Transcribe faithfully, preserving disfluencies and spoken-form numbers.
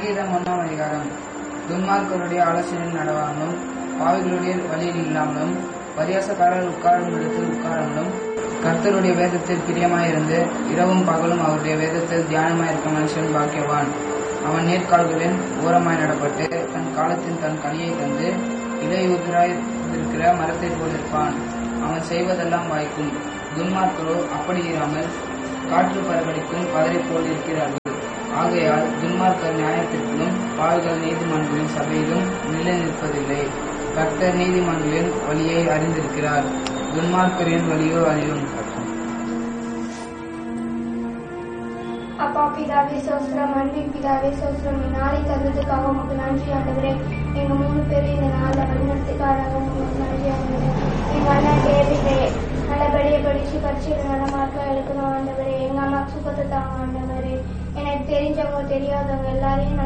சங்கீதம் ஒன்றாம் அதிகாரம். துன்மார்க்கருடைய ஆலோசனையில் நடவாமலும் பாவிகளுடைய வழியில் இல்லாமலும் பரியாசக்காரர் உட்காரும் இடத்தில் உட்காராமலும் கர்த்தருடைய வேதத்தில் பிரியமாயிருந்து இரவும் பகலும் அவருடைய வேதத்தில் தியானமாயிருக்க மனுஷன் பாக்கியவான். அவன் நேர்கால்களின் ஓரமாய் நடப்பட்டு தன் காலத்தின் தன் கனியை தந்து இலையுதிராய் இருக்கிற மரத்தை போலிருப்பான். அவன் செய்வதெல்லாம் வாய்க்கும். துன்மார்க்கரோ அப்படி இராமல் காற்று பரவடிக்கும் பதரை போல் இருக்கிறார்கள். ஆகையால் துன்மார்க்கர் நியாயத்திற்கும் பாவிகள் நீதிமன்றங்களின் சபையிலும் நிலை நிற்பதில்லை. கர்த்தர் நீதிமன்றங்களின் வழியை அறிந்திருக்கிறார், துன்மார்க்கரின் வழியோ அறியும். அப்பா பிதாவே சோஸ்திரம், அன்பின் பிதாவே சோஸ்திரம். நாளை தந்ததுக்காக உங்களுக்கு நன்றி ஆண்டவரே. எங்க மூணு பேரும் இந்த நாளில் வழிநடத்துக்காக உங்களுக்கு நன்றி ஆண்டவரே. எங்க அண்ணன் டேவிடே நல்லபடியாக படிச்சு பரீட்சையில் நல்ல மார்க்காக எடுக்கணும் ஆண்டவரே. எங்க அம்மா சுகத்தை தாங்க ஆண்டவரே. எனக்கு தெரிஞ்சவங்க தெரியாதவங்க எல்லாரையும்